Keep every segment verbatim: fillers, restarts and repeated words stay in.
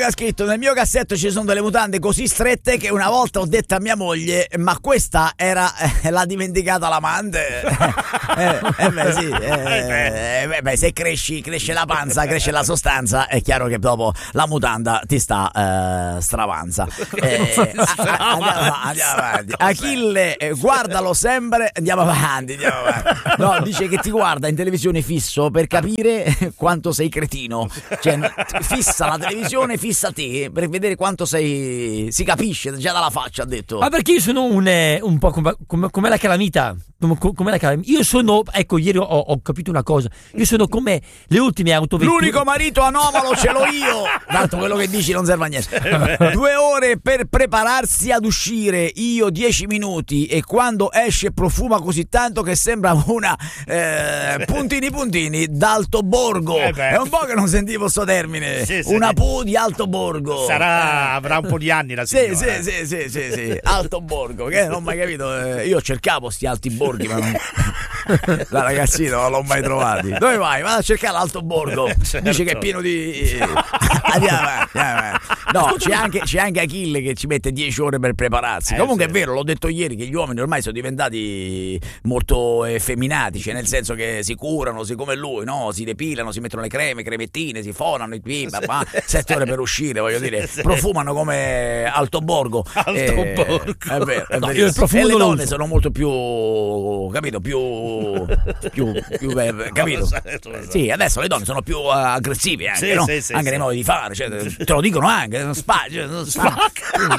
che ha scritto: nel mio cassetto ci sono delle mutande così strette che una volta ho detto a mia moglie, ma questa era eh, l'ha dimenticata l'amante. eh, eh, beh, sì, eh, eh, beh, se cresci, cresce la panza, cresce la sostanza, è chiaro che dopo la mutanda ti sta eh, stravanza. Eh, a, a, andiamo, andiamo avanti. Achille, eh, guardalo sempre. Andiamo avanti, andiamo avanti. No, dice che ti guarda in televisione fisso per capire quanto sei cretino. Cioè, fissa la televisione, fissa te per vedere quanto sei. Si capisce già dalla faccia, ha detto. Ma perché io sono un, eh, un po' come, come, come la calamita. Come, come la calamita. Io sono, ecco, ieri ho, ho capito una cosa. Io sono come le ultime autovetture. L'unico marito anomalo ce l'ho io. Tanto quello che dici non serve a niente. Due ore per prepararsi ad uscire, io dieci minuti, e quando esce profuma così tanto che sembra una eh, puntini puntini d'Alto Borgo. Eh beh. È un po' che non sentivo sto termine. Sì, sì, una sì. Pu di Alto Borgo. Sarà, avrà un po' di anni la signora. Sì, sì, sì, sì, sì, sì. Alto Borgo, che non ho mai capito. Eh, io cercavo sti alti borghi, ma non. La ragazzina non l'ho mai trovati. Dove vai? Vado a cercare l'Alto Borgo. Certo. Dice che è pieno di. Andiamo avanti, andiamo avanti. No, c'è anche, c'è anche Achille che ci mette dieci ore per prepararsi. Eh, Comunque sì. è vero, l'ho detto ieri, che gli uomini ormai sono diventati molto effeminatici, nel senso che si curano, siccome lui, no? Si depilano, si mettono le creme, cremettine, si fonano, i sette ore per uscire, voglio dire, Sì. profumano come Alto Borgo. Alto Eh, Borgo. È vero, è No, verissimo. io il profumo E le non lo donne uso. sono molto più, capito, più più, più eh, capito? Lo so, lo so. Sì, adesso le donne sono più uh, aggressive anche, Sì, no? sì, sì, anche sì. nei modi di fare, cioè, te lo dicono anche, non spacca, non spacca.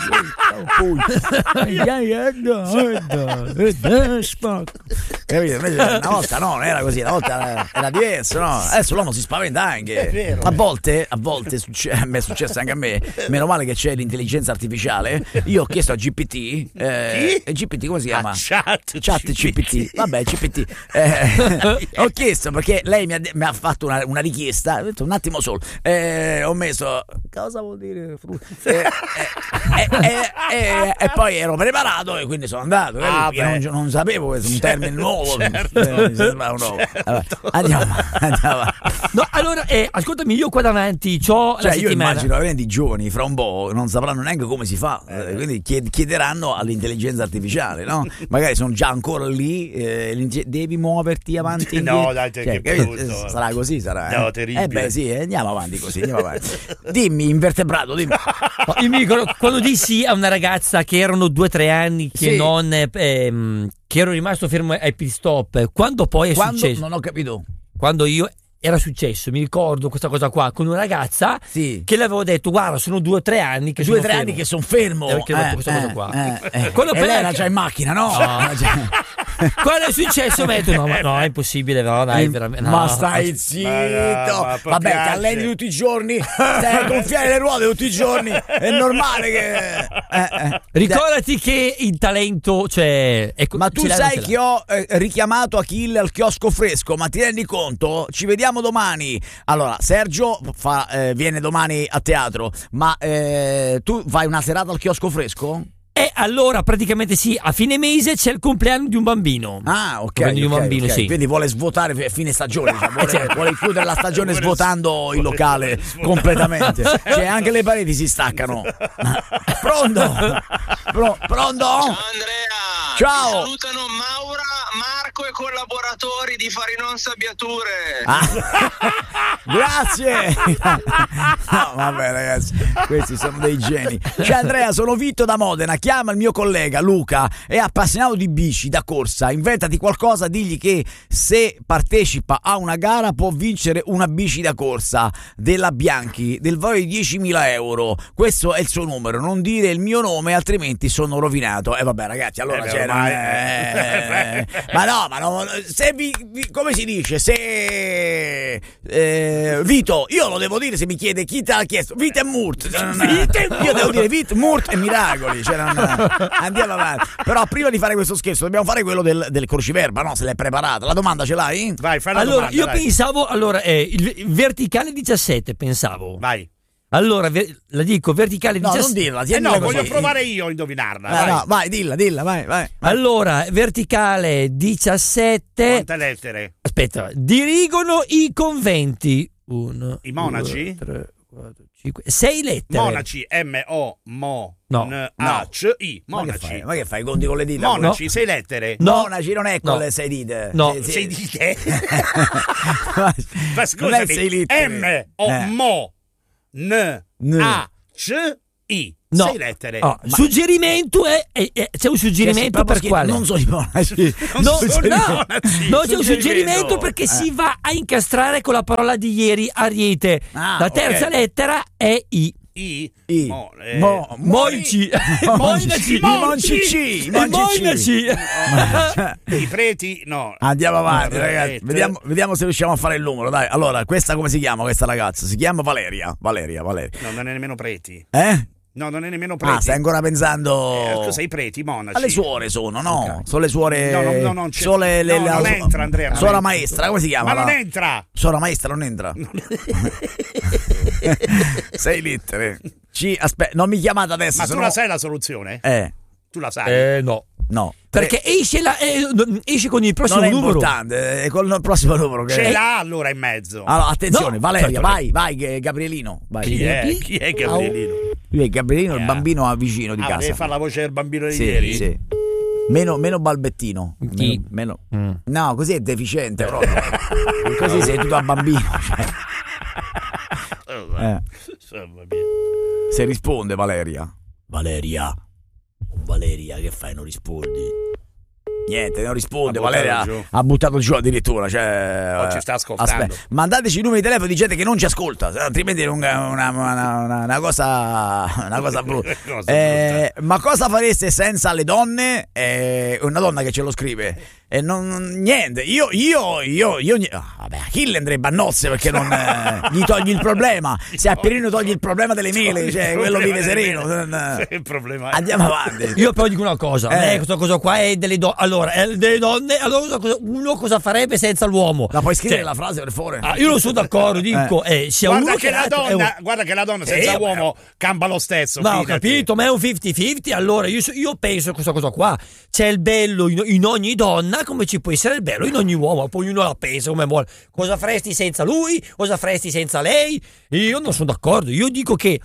Capito? Invece una volta no, non era così, una volta era, era diverso, no? Adesso l'uomo si spaventa anche. È vero. A volte, a volte succe- a me è successo anche a me. Meno male che c'è l'intelligenza artificiale. Io ho chiesto a G P T, eh, G P T come si chiama? Ah, chat Chat G P T. Vabbè, G P T. Eh, ho chiesto perché lei mi ha, de- mi ha fatto una, una richiesta. Ho detto un attimo solo. Eh, ho messo cosa vuol dire fru- eh, eh, eh, eh, eh, e poi ero preparato e quindi sono andato. Ah, Perché non, beh. non sapevo questo, un termine nuovo. Certo. Eh, mi sembrava un nuovo. Vabbè, andiamo, andiamo. No, allora, eh, ascoltami, io qua davanti c'ho Cioè, la io settimana. immagino veramente i giovani fra un po' non sapranno neanche come si fa, eh, quindi chied- chiederanno all'intelligenza artificiale, no? Magari sono già ancora lì, eh, l'inge- devi muoverti avanti. No, indietro. dai, che Cioè, brutto. capito? Sarà così, sarà. No, eh? terribile. Eh beh, sì, eh, andiamo avanti così, andiamo avanti. Dimmi, invertebrato, dimmi. No, io mi ricordo quando dissi a una ragazza che erano due o tre anni che Sì. non eh, ehm, che ero rimasto fermo ai pit stop, quando poi è Quando successo, non ho capito. quando io era successo, mi ricordo questa cosa qua con una ragazza Sì. che le avevo detto guarda sono due o tre anni che Due o sono tre fermo. anni che sono fermo. Eh, perché ho detto questa cosa qua. eh, eh. Quello E per- lei era già in macchina, no? No. Cioè- Quando è successo mi ha detto no, ma no, è impossibile, no, dai, veramente, no. Ma stai zitto, Ma no, ma vabbè, ti piace. alleni tutti i giorni, stai a gonfiare le ruote tutti i giorni, è normale che. eh, eh. Ricordati che il talento, cioè, ecco, Ma tu ce l'ha, sai non ce che ho eh, richiamato Achille al chiosco fresco, ma ti rendi conto? Ci vediamo domani. Allora, Sergio fa, eh, viene domani a teatro, ma eh, tu fai una serata al chiosco fresco? E allora praticamente sì, a fine mese c'è il compleanno di un bambino. Ah, ok. Compleanno di un ok, bambino, ok. sì. Quindi vuole svuotare f- fine stagione, diciamo, vuole, certo. vuole chiudere la stagione Vuole- svuotando il vuole locale svuotare. completamente. Cioè, anche le pareti si staccano. Pronto? Pro- pronto? Ciao Andrea, Ciao. ti salutano Maura, Marco e collaboratori di Farinon Sabbiature. Ah, grazie. No, vabbè, ragazzi, questi sono dei geni. Ciao Andrea, sono Vitto da Modena. Chiama il mio collega Luca, è appassionato di bici da corsa. Inventati qualcosa, digli che se partecipa a una gara può vincere una bici da corsa della Bianchi del valore di diecimila euro. Questo è il suo numero. Non dire il mio nome, altrimenti sono rovinato. E eh, vabbè, ragazzi, allora Eh, beh, c'era. ormai- eh, ma no, ma no, se vi, vi- come si dice? Se eh, Vito, io lo devo dire se mi chiede chi te l'ha chiesto. Vito e Murt. Io devo dire Vito, Murt e Miracoli. Cioè, non- andiamo avanti. Però prima di fare questo scherzo dobbiamo fare quello del, del cruciverba, no? Se l'hai preparata. La domanda ce l'hai? Vai, fai la Allora, domanda, io dai. pensavo, allora, eh, il il verticale diciassette, pensavo. Vai. Allora, ver- la dico, verticale No, non diciassette. dirla, Eh tienila no, così. voglio provare io a indovinarla. Eh, vai. no, vai, dilla, dilla, vai, vai. vai. Allora, verticale diciassette. Quante lettere? Aspetta, dirigono i conventi. Uno, I monaci? due, tre, cinque, sei lettere. Monaci, M O Mo No. N A C I. Ma che Monaci. fai? Ma che fai? I conti con le dita? Monaci, No. sei lettere. No. Monaci non è con No. le sei dita. No. Sì, sì. Sei dite. Ma Ma non è sei scusami, lettere. M O Eh. Mo N N. A C I. No. Sei lettere. Oh, suggerimento è, è- è- c'è un suggerimento per perché quale? non sono i monaci. Non No, sono no, monaci. no, c'è un Suggerimento. suggerimento perché si va a incastrare con la parola di ieri, Ariete. Ah, la terza ok. lettera è I. I. I. Mo, eh, Mo- Moici. Moinaci. Moncici. Moinaci. I preti, no. Andiamo avanti, Eh, ragazzi. eh, Vediamo, vediamo se riusciamo a fare il numero. Dai, allora, questa come si chiama questa ragazza? Si chiama Valeria. Valeria, Valeria. No, non è nemmeno preti. Eh? No, non è nemmeno preti. Ah, stai ancora pensando. Eh, cosa i preti, monaci? Alle suore sono, no? Ok. Sono le suore. No, no, no, non c'è- sono le, le- no, la- non entra, Andrea, non Suora entra. maestra, come si chiama? Ma non la- entra. Suora maestra non entra. Sei lettere. C, aspetta, non mi chiamate adesso. Ma tu sennò- la sai la soluzione? Eh, Tu la sai? Eh, no. no. Tre- Perché esce, la- eh, esce con il prossimo non è numero. importante, è con il prossimo numero che Ce l'ha allora in mezzo. Allora, attenzione, No, Valeria, certo. vai, vai, che- Gabrielino. Vai. Chi è? Chi è Gabrielino? Lui è Gabrielino, il Eh. bambino vicino di Ah, casa. deve fare la voce del bambino di Sì, ieri? sì. Meno, meno balbettino. Chi? Meno, Mm. meno- No, così è deficiente proprio. Così sei tu da bambino. Cioè. Oh, va. Eh. Insomma, via. Se risponde Valeria. Valeria. Valeria, che fai? Non rispondi. Niente, non risponde. Ha Valeria buttato giù. ha buttato giù addirittura. Cioè, Oh, ci sta ascoltando. Aspetta, mandateci i numeri di telefono di gente che non ci ascolta, altrimenti è una, una, una, una- una cosa una cosa brutta. Cosa Eh, ma cosa fareste senza le donne? Eh, una donna che ce lo scrive. E non, non- niente, io, io, io, io ni- ah, vabbè, Achille andrebbe a nozze perché non eh, gli togli il problema. Se a Pierino togli il problema delle mele, cioè Il quello vive problema sereno. delle non- mele. Il problema è- Andiamo avanti. Io però dico una cosa, Eh. eh. questa cosa qua è delle donne. Allora, è delle donne, allora cosa- uno cosa farebbe senza l'uomo? La puoi scrivere Cioè, la frase per favore? ah, io non sono d'accordo, dico, eh, sia Guarda uno che, la l'altro è un- donna, guarda che la donna senza Eh, uomo camba lo stesso. Ma ho fidati. capito, ma è un cinquanta cinquanta. Allora io, so- io penso a questa cosa qua. C'è il bello in, in ogni donna, come ci può essere il bello in ogni uomo. Poi ognuno la pensa come vuole. Cosa faresti senza lui? Cosa faresti senza lei? Io non sono d'accordo. Io dico che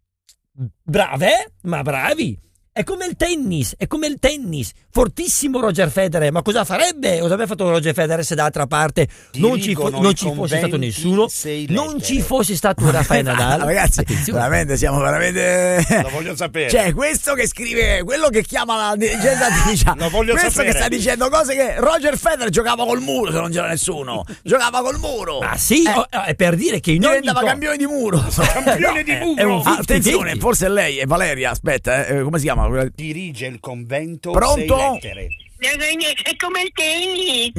brave, ma bravi. È come il tennis, è come il tennis. Fortissimo Roger Federer, ma cosa farebbe? Cosa avrebbe fatto Roger Federer se d'altra parte non ci, fo- Dirigono non i ci fosse stato conventi nessuno? sei Non lettere. ci fosse stato Rafael Nadal? Ragazzi, Attenzione. veramente siamo veramente. Lo voglio sapere. Cioè, questo che scrive, quello che chiama la dirigenza artificiale. Lo voglio questo sapere. che sta dicendo cose che Roger Federer giocava col muro se non c'era nessuno. Giocava col muro. Ah sì, Eh, oh, è per dire che in ogni diventava co- campione di muro. Campione di è- muro. è un Ah, cinquanta attenzione, cinquanta. forse è lei, è Valeria. Aspetta, eh, come si chiama? Dirige il convento. Pronto? sei lettere. È come il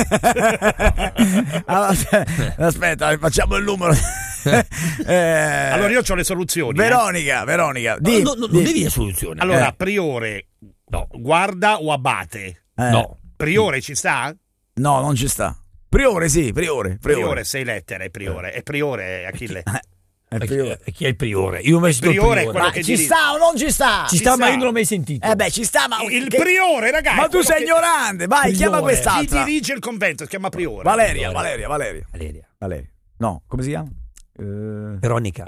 tennis. Allora, aspetta, facciamo il numero. Eh, Allora io ho le soluzioni. eh. Veronica, Veronica, di, No, no, di- non devi dire soluzione. Allora, Eh. priore, no, guarda o abate? eh, No. Priore ci sta? no, non ci sta. Priore, sì, priore, priore. Priore, sei lettere, priore. È priore, Achille. È E priore. chi- e chi è il priore? Io ho mai sentito il Priore è priore. quello Ma che ci dirige. sta o non ci sta? Ci Ci sta, sta. ma io non l'ho mai sentito. Eh beh, ci sta, ma Il che- priore, ragazzi. Ma tu quello sei che- ignorante, vai, Priore. chiama Chi quest'altra. dirige il convento si chiama priore. Valeria, Valeria, Valeria. Valeria. Valeria. No, come si chiama? Eh, Veronica.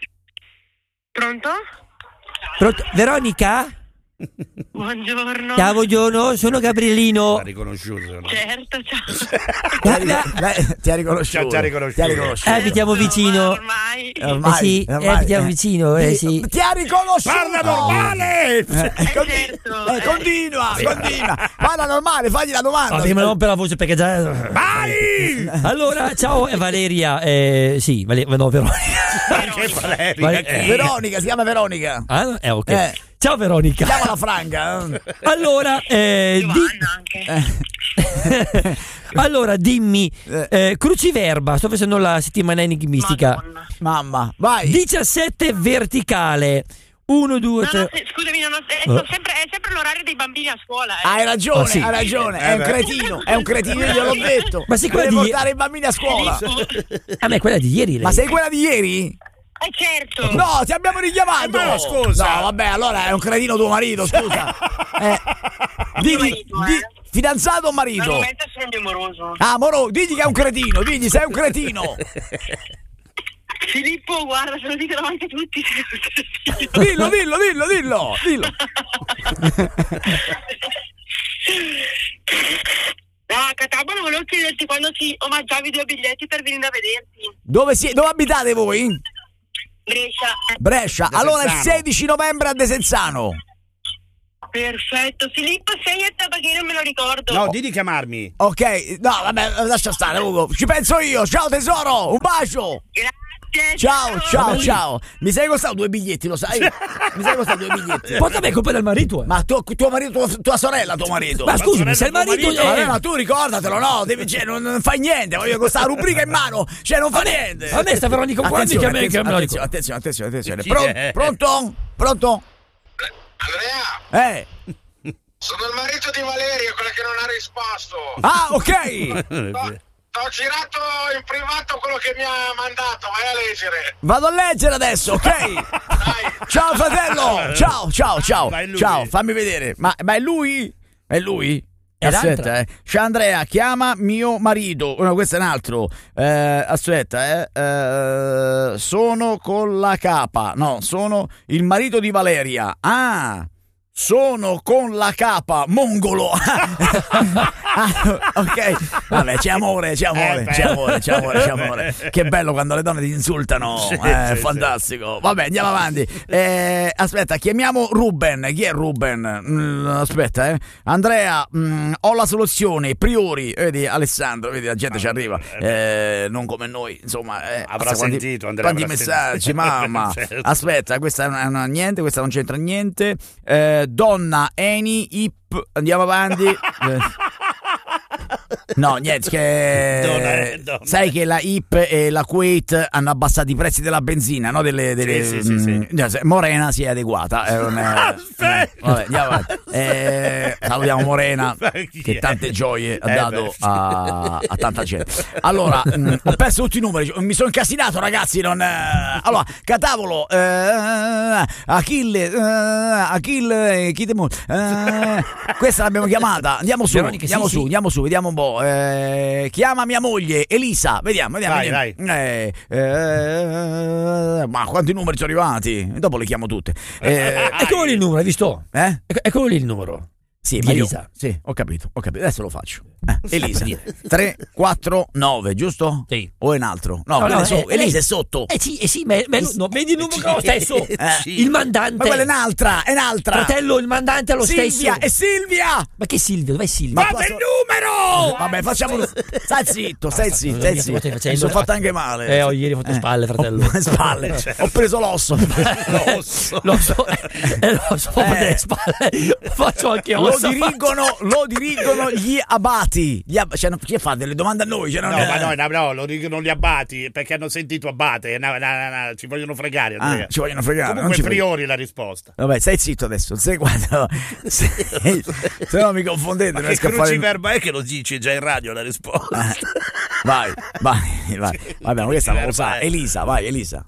Pronto? Pronto? Veronica? Buongiorno. Ciao, buongiorno, sono Gabrielino. L'ha riconosciuto. No? Certo, ciao. ti, ha, ric- lei- ti ha riconosciuto. Ti ha riconosciuto. Ti ha riconosciuto. Eh, abitiamo vicino. Ormai. Ormai, Eh sì, eh, ormai, abitiamo eh. vicino, eh, Ti- sì. Ti ha riconosciuto. Parla normale! Eh, conti- certo, eh, eh. continua, continua. Parla normale, fagli la domanda. Vabbè, ma non per la voce perché già. Vai! Allora, ciao è Valeria. Eh, sì, Vale- no, Veronica. Che Valeria? Vale- chi? Veronica, si chiama Veronica. Ah, eh, ok. Eh. Ciao Veronica. Chiamala Franca. eh. Allora, eh, di- Giovanna anche. allora, dimmi, eh, cruciverba, sto facendo la settimana enigmistica. Madonna. Mamma, vai. diciassette verticale. uno, due, No, tre. no, se- scusami, non ho, è, Oh. sempre, è sempre l'orario dei bambini a scuola. Eh. Hai ragione, Oh, sì. hai ragione. È Eh, un beh. cretino, è un cretino, io gliel'ho detto. Ma sei quella Deve di- portare i bambini a scuola. A me quella di ieri. Lei. Ma sei quella di ieri? Eh, certo. No, ti abbiamo richiamato. Eh, no, scusa. No, vabbè, allora è un cretino tuo marito, scusa. Eh, digli, marito, di- eh. fidanzato o Al marito? momento sono moroso. Ah, moro, digli che è un cretino, digli sei un cretino. Filippo, guarda, se lo dicono anche tutti. Dillo, dillo, dillo, dillo, dillo. Ah, Catabano, volevo chiederti quando ci omaggiavi due biglietti per venire a vederti. Dove, si, dove abitate voi? Brescia. Brescia. De Allora il Senzano. sedici novembre a Desenzano. Perfetto. Filippo, segnata perché io non me lo ricordo. No, di di chiamarmi. Ok, no, vabbè, lascia stare, Ugo. Ci penso io. Ciao tesoro, un bacio. Grazie. Ciao, ciao, ciao. Mi sei costato due biglietti, lo sai? Mi sei costato due biglietti. Porta me colpa del marito. Eh. Ma tuo, tuo marito, tua, tua sorella, tuo marito. Ma scusami, sorella se il tuo marito. marito- eh, Vabbè, ma tu ricordatelo, no? Devi, cioè, non, non fai niente. Voglio questa rubrica in mano. Cioè, non fa niente. a me sta Veronica Guardi che a me che me lo attenzione, ricordo. attenzione, attenzione, attenzione. Chi Pro- è? pronto? Pronto? Andrea, Eh. sono il marito di Valeria, quella che non ha risposto. Ah, ok. T'ho t'ho girato in privato quello che mi ha mandato, vai a leggere. Vado a leggere adesso, ok? Dai. Ciao fratello. Ciao, ciao, ciao. Ma è lui. Ciao, fammi vedere. Ma, ma è lui? È lui? È l'altra. Aspetta, eh. Ciao Andrea, chiama mio marito. No, questo è un altro. Eh, aspetta, eh. eh. Sono con la capa. No, sono il marito di Valeria. Ah. Sono con la capa, mongolo. Ah, ok, vabbè, c'è amore, c'è amore, Eh, beh. c'è amore, c'è amore, c'è amore. Che bello quando le donne ti insultano. Sì, eh, sì, fantastico. Vabbè, andiamo avanti. Eh, aspetta, chiamiamo Ruben. Chi è Ruben? Mm, aspetta, eh. Andrea, mm, ho la soluzione. Priori, vedi Alessandro, vedi la gente ci arriva. Eh, non come noi, insomma. Eh, Avrà mazza, quanti- sentito, Andrea, Quanti avrà messaggi, sentito. mamma. Certo. Aspetta, questa è una, una- niente, questa non c'entra niente. Eh, donna, Eni, Ip, andiamo avanti. Eh. No, niente, che Donna, eh, donna. sai che la I P e la Kuwait hanno abbassato i prezzi della benzina, no? Delle, delle, Sì, sì, sì, sì. mm, se- Morena si è adeguata. È un, eh, Aspetta. vabbè, andiamo avanti. Eh, salutiamo Morena Ma chi che è? tante gioie ha Eh, dato beh. a, a tanta gente. Allora, mh, ho perso tutti i numeri, mi sono incasinato, ragazzi. Non, eh. Allora, Catavolo, eh, Achille, eh, Achille, eh, chi te mo- eh, questa l'abbiamo chiamata. Andiamo su, Veronica, andiamo sì, su, sì. andiamo su, vediamo un po'. Eh, chiama mia moglie Elisa, vediamo, vediamo. Vai, vediamo. Eh, eh, ma quanti numeri sono arrivati? Dopo le chiamo tutte. Eh, Eccolo lì il numero, hai visto? eh? Ecco- Eccolo lì il numero. Sì, Di ma io- Elisa. sì, ho capito, ho capito. Adesso lo faccio. Eh, Elisa. dire. tre quattro nove, giusto? Sì. O è un altro? No, No, quello no, è so- eh, Elisa lei- è sotto. Eh sì, eh sì, ma, ma no, vedi il numero che ho lo stesso. Eh. Il mandante. Ma quella è un'altra, è un'altra. Fratello, il mandante è lo Silvia, stesso. è Silvia! Ma che Silvio? Dov'è Silvio? Ma Fate tua il so- numero! Vabbè, facciamolo. Stai zitto, stai zitto, stai Cosa stai zitto. facendo? Mi sono fatto anche male. Eh, ho ieri fatto spalle, fratello. Ho, spalle. Ho preso l'osso. L'osso. Lo so, eh, lo so, Eh. fate le spalle. Faccio anche Lo ossa. dirigono, lo dirigono gli abati. Gli ab- cioè, no, chi fa delle domande a noi? Cioè, non No, è- ma no, no, no, lo dicono gli abati perché hanno sentito abate. No, no, no, no, ci vogliono fregare. Ah, Andrea. ci vogliono fregare. non Comunque, ci frega. priori la risposta. Vabbè, stai zitto adesso. Se, guarda, se, se no mi confondete. Ma non che riesco a fare. cruciverba è che lo dici già in radio la risposta? Eh, vai, vai, vai. Vabbè, ma questa non lo sa. Eh. Elisa, vai, Elisa.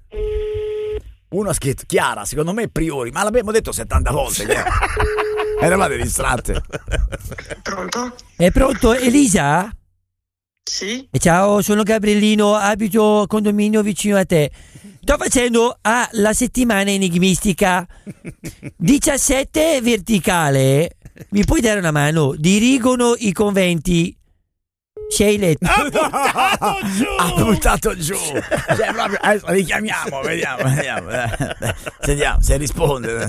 Uno ha scritto Chiara, secondo me priori, ma l'abbiamo detto settanta volte. Chiara. Eravate distratte. Pronto? È pronto, Elisa? Sì? E ciao, sono Gabriellino, abito condominio vicino a te. Sto facendo ah, la settimana enigmistica. diciassette verticale. Mi puoi dare una mano? Dirigono i conventi. Sei letto. Ha buttato giù! Ha buttato giù. Cioè, proprio, adesso richiamiamo, vediamo, vediamo. eh, eh, Sentiamo se risponde.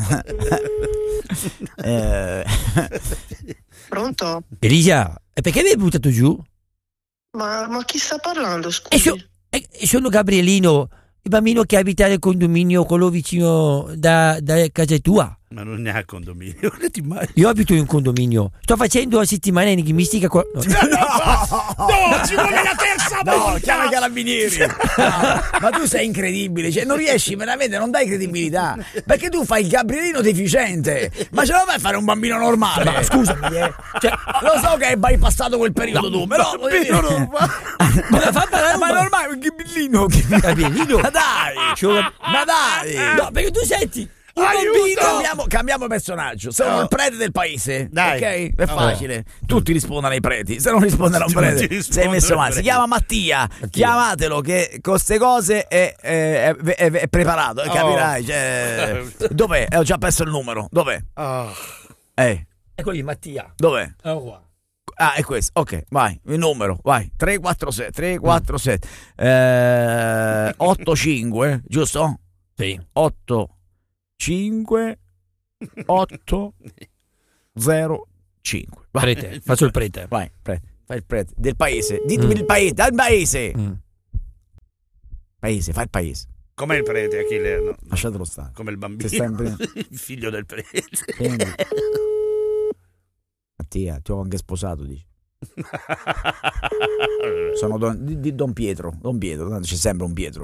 Eh, Pronto? Elisa, e perché mi hai buttato giù? Ma, ma chi sta parlando, E scusi? so- e- e sono Gabriellino, il bambino che abita nel condominio, quello vicino da, da casa tua. Ma non ne ha condominio. Ti immagini? Io abito in un condominio. Sto facendo la settimana enigmistica. Qua- no. No, ci vuole la terza No, volta! chiama i carabinieri. No, ma tu sei incredibile, cioè non riesci veramente, non dai credibilità. Perché tu fai il Gabrielino deficiente, ma ce lo fai a fare un bambino normale? Ma scusami, eh. Cioè, Lo so che hai bypassato quel periodo tu, però voglio dire- ma fa parlare un ma è ba- normale, un Gabrielino. Gabriellino? Ma dai, Cioè, ma dai. No, perché tu senti. Un bambino! Cambiamo, cambiamo personaggio. Sono Oh. il prete del paese. Dai. Ok? È Oh. facile. Tutti rispondono ai preti. Se non rispondono a un Tutti prete, rispondono sei messo ai male. Si preti. chiama Mattia. Chiamatelo che con queste cose è, è- è- è- è preparato. eh, Oh. Capirai? Cioè, dov'è? Eh, ho già perso il numero. Dov'è? Oh. Eh, Ecco lì, Mattia. dov'è? Oh, qua. Ah, è questo. Ok, vai. Il numero, vai. tre quattro sette tre quattro sette eh, otto cinque, giusto? Sì. otto cinque otto zero cinque. Vai. Prete, faccio il prete. Vai, prete. Fai il prete del paese. Ditemi il paese, dal paese. Mm. Paese, fai il paese. Com'è il prete, Achille? No, Lasciatelo stare. come il bambino. Sei sempre- Il figlio del prete. Prendi. Mattia, ti ho anche sposato, dici. Sono don, di, di Don Pietro. Don Pietro, tanto c'è sempre un Pietro.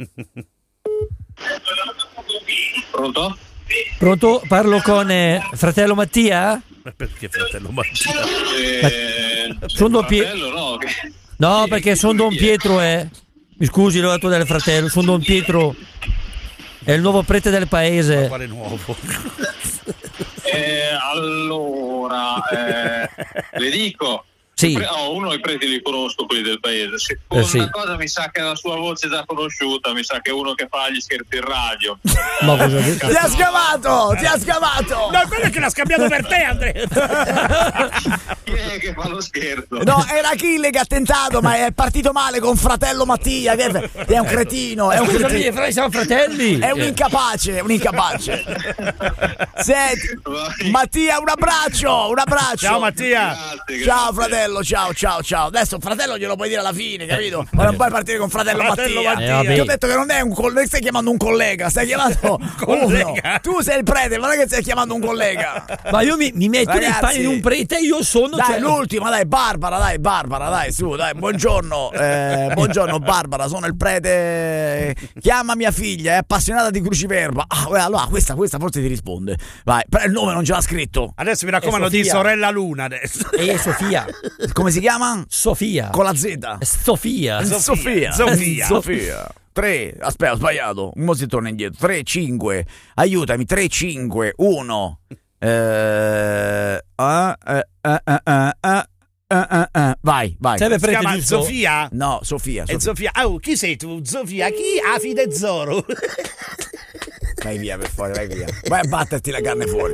Pronto? Pronto? Parlo con eh, fratello Mattia? Ma perché fratello Mattia? Eh, Sono Don Pie- fratello, no? Che- No, perché sono Don Pietro, eh. Mi scusi, l'ho dato del fratello, sono Don Pietro. È il nuovo prete del paese. Quale nuovo? Eh, allora, eh, le dico. Sì. Pre- oh, uno dei preti li conosco, quelli del paese. Seconda Eh, sì. cosa, mi sa che la sua voce è già conosciuta. Mi sa che è uno che fa gli scherzi in radio. Ma cosa detto? Ti ha scavato! Ti ha scavato! No, quello è che l'ha scambiato per te, Andrea. Chi è che fa lo scherzo? No, era Achille che ha tentato, ma è partito male con fratello Mattia. Che è, è un cretino, è un Scusami, cretino. fra- siamo fratelli. È un incapace, un incapace. Senti, Mattia, un abbraccio, un abbraccio. Ciao Mattia. Grazie, Ciao grazie. fratello, ciao, ciao, ciao. Adesso fratello glielo puoi dire alla fine, capito? Ma non puoi partire con fratello, Fratello Mattia. Mattia. Eh, vabbè. Ti ho detto che non è un collega, stai chiamando un collega, stai chiamando collega. uno. Tu sei il prete, ma non è che stai chiamando un collega. Ma io mi, mi metto nei Ragazzi. panni di un prete, io sono... Dai, cioè- l'ultima, dai, Barbara, dai, Barbara, dai, su, dai, buongiorno, eh, buongiorno Barbara, sono il prete, chiama mia figlia, è appassionata di cruciverba. Ah, beh, allora questa, questa forse ti risponde. Vai, però il nome non ce l'ha scritto. Adesso mi raccomando È di Sofia. sorella Luna adesso. E è Sofia. Come si chiama? Sofia. Con la Z. Sofia. Sofia. Sofia. Sofia. Sofia. tre, aspetta, ho sbagliato. Mo si torna indietro. tre, cinque, aiutami. tre, cinque, uno. Eh, ah, eh, eh, eh, eh, eh, eh, eh. Vai, vai. Serve Si prete chiama giusto? Sofia? No, Sofia. E Sofia. Sofia. Oh, chi sei tu? Sofia? Chi? Afide Zoro. Vai via per fuori, vai via. Vai a batterti la carne fuori.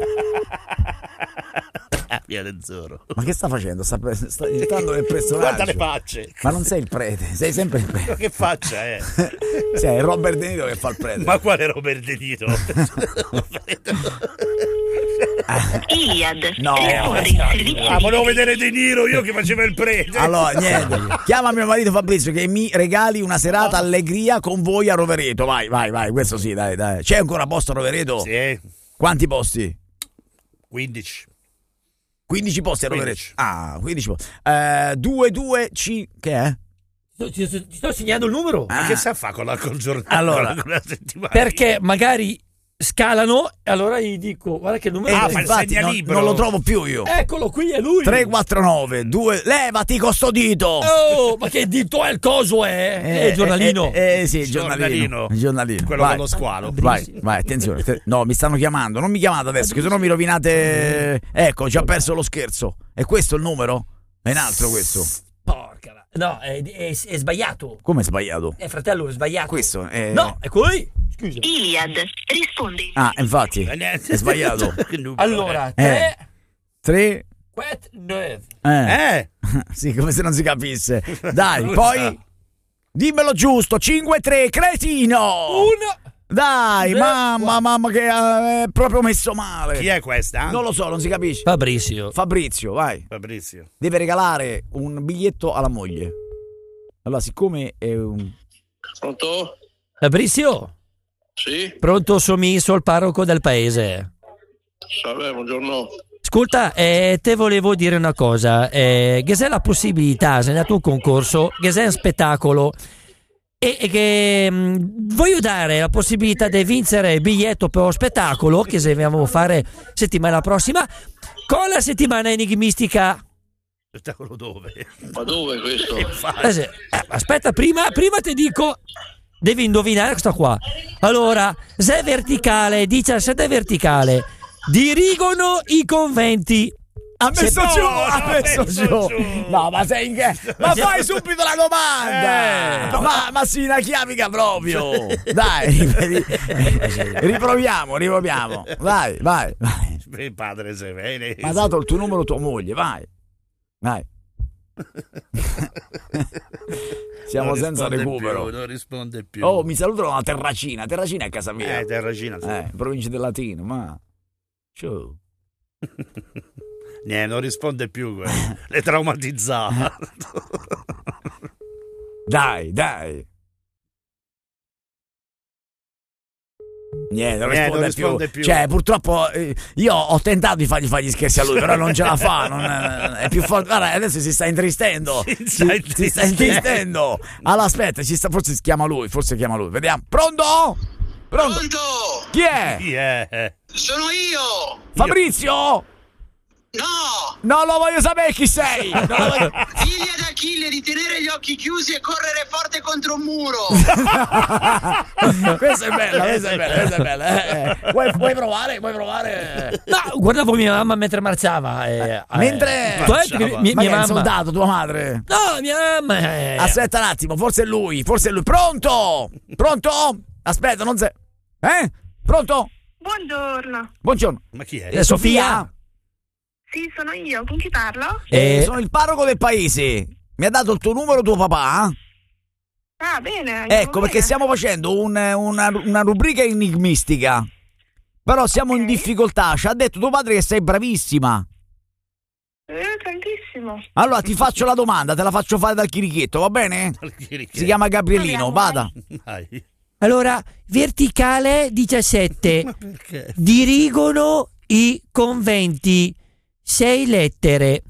Afide Zoro. Ma che sta facendo? Sta, sta entrando nel personaggio. Guarda le facce. Ma non sei il prete, sei sempre il prete. Che faccia è? Sei il Robert De Niro che fa il prete. Ma quale Robert De Niro? Iliad. No. Risponde in servizio Ah, di- volevo vedere De Niro io che facevo il prete. Allora, niente. Chiama mio marito Fabrizio che mi regali una serata allegria con voi a Rovereto. Vai, vai, vai. Questo sì, dai, dai. C'è ancora posto a Rovereto? Sì, Quanti posti? quindici. quindici posti a Rovereto. quindici. Ah, quindici posti. Eh, due, due, C. Che è? Ti, ti- ti sto segnando il numero. Ma che sa fa con la col giornale? Allora. con la settimana? Perché magari scalano e allora gli dico, guarda che numero Ah, è. fa il infatti, non, segnalibro. non lo trovo più io. Eccolo qui, è lui. tre quattro nove due. Levati con sto dito. Oh, ma che dito è il coso, eh? È il giornalino. Eh, eh, sì, il giornalino. Giornalino. Il giornalino. Quello Vai. con lo squalo. Vai, vai, attenzione. Te- No, mi stanno chiamando. Non mi chiamate adesso, che se no mi rovinate. Ecco, ho già perso lo scherzo. È questo il numero? È un altro questo. Porca. la- No, è, è- è sbagliato. Come è sbagliato? Eh, fratello, è sbagliato. Questo è. No, è qui. Scusa. Iliad. Risponde in Ah, infatti. È sbagliato. Allora, Eh. tre, tre. quattro, nove. Eh. Eh? Sì, come se non si capisse. Dai, poi. Dimmelo giusto. cinque tre, cretino. Uno. Dai, Tre, mamma, quattro. mamma, che eh, è proprio messo male. Chi è questa? Non lo so, non si capisce. Fabrizio. Fabrizio, vai. Fabrizio. Deve regalare un biglietto alla moglie. Allora, siccome è un. Pronto? Fabrizio. Sì? Pronto, Somiso, il parroco del paese. Salve, buongiorno. Ascolta, eh, te volevo dire una cosa. Eh, che se la possibilità, sei andato a un concorso, che sei un spettacolo e, e che mh, voglio dare la possibilità di vincere il biglietto per lo spettacolo che se dobbiamo fare settimana prossima con la settimana enigmistica. Spettacolo dove? Ma dove questo? Eh, se- eh, aspetta, prima, prima ti dico Devi indovinare questa qua. Allora, se verticale, diciassette verticale, dirigono i conventi. Ha messo no, giù, no, ha messo, messo giù. giù. No, ma sei in che... Ma fai subito la domanda! Eh. Ma, ma sì, una chiavica proprio! Dai, ri- riproviamo, riproviamo. Vai, vai, vai. Padre Severi. Ma ha dato il tuo numero tua moglie, vai. Vai. Siamo Non senza risponde recupero. più, non risponde più. Oh, mi salutano da Terracina. Terracina è casa mia. Eh, Terracina, sì. Eh, provincia del Latino, ma... Ciao. Niente, non risponde più. quello. L'è traumatizzata. Dai, dai. Niente, non Niente, risponde, non risponde più. più. Cioè, purtroppo eh, io ho tentato di fargli fare gli scherzi a lui, però non ce la fa. Non è, è più forte. Guarda, adesso si sta intristendo. Si Si, sta si sta intristendo. Allora, aspetta, ci sta, forse si chiama lui. Forse chiama lui. Vediamo. Pronto? Pronto? Pronto? Chi è? Chi è? Sono io! Fabrizio? No! Non lo voglio sapere chi sei. Non lo voglio- Figlia d'Achille di tenere gli occhi chiusi e correre forte contro un muro! questa è bella, questa è bella, questa è bella. Eh, eh. Vuoi, vuoi provare? Vuoi provare? No, guardavo mia mamma mentre marciava. Eh, Mentre- eh, tu hai detto che mia, Ma mia che è un mamma. soldato, tua madre? No, mia mamma. eh, Aspetta un attimo, forse è lui, forse è lui. Pronto? Pronto? Aspetta, non sei... Eh? Pronto? Buongiorno. Buongiorno. Ma chi è? Eh, Sofia? Sì, sono io. Con chi parlo? Eh, Eh, sono il parroco del paese. Mi ha dato il tuo numero tuo papà? Ah, bene. andiamo Ecco, perché bene. stiamo facendo un- una, una rubrica enigmistica. Però siamo in Ok. difficoltà. Ci ha detto tuo padre che sei bravissima. Eh, tantissimo. Allora ti faccio la domanda, te la faccio fare dal chirichetto, va bene? Si chiama Gabrielino, Proviamo, vada. Dai. allora, verticale diciassette, Ma perché? dirigono i conventi. Sei lettere.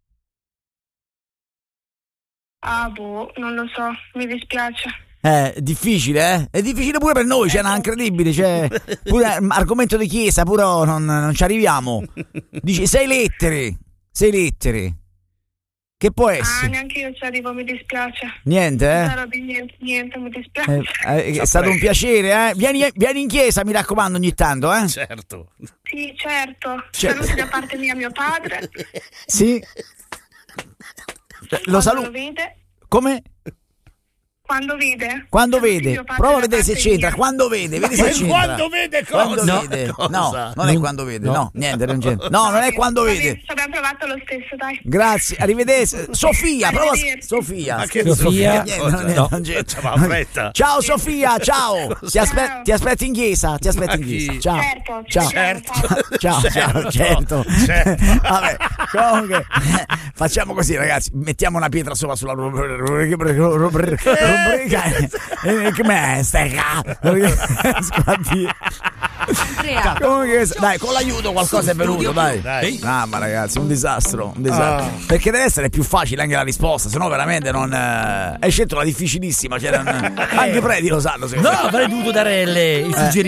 Ah, boh, non lo so. Mi dispiace. Eh, è difficile, eh? È difficile pure per noi, cioè, è incredibile, cioè, pure eh, argomento di chiesa, pure non, non ci arriviamo. Dice sei lettere, sei lettere. Che può Ah, essere? neanche io ci arrivo, mi dispiace. Niente, Zero di niente, niente, mi dispiace. eh? Eh, è stato un piacere, eh? Vieni, vieni in chiesa, mi raccomando, ogni tanto, eh? Certo. Sì, certo. Cioè- Saluti da parte mia mio padre. Sì. Eh, Lo Quando saluto. lo vede. Come? Quando vede. Quando Saluti vede? mio padre Prova a da vedere se parte c'entra. mia. Quando vede? Vedi se Ma c'entra. quando vede cosa? Quando No. vede? Cosa? No, non è Non- quando vede. no. No, niente, non c'entra. No, non è quando Va vede. bene, ci abbiamo provato lo stesso, dai. Grazie, arrivederci. Sofia, prova. Arrivederci. Sofia. Ma che Sofia? Niente, non è- No. non c'è- Facciamo la fretta. Ciao Sofia, ciao. Ti, aspe- Ciao. ti aspetto in chiesa. Ti aspetto in Ma chi? chiesa. Ciao. Certo, Ciao. certo. Ciao, ciao, certo. certo. Vabbè, comunque facciamo così, ragazzi. Mettiamo una pietra sopra sulla rubrica. rubrica. Eh, Com'è stai Squadri. Comunque, dai, con l'aiuto qualcosa è venuto, dai. Dai. Mamma ragazzi, un disastro, un disastro. Perché deve essere più facile anche la risposta, sennò veramente non eh, hai scelto la difficilissima, cioè non- anche i preti lo sanno, secondo No, me. avrei dovuto dare le, i suggerimenti.